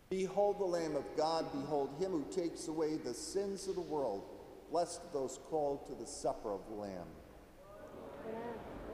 Behold the Lamb of God, behold him who takes away the sins of the world. Blessed are those called to the supper of the Lamb. Amen.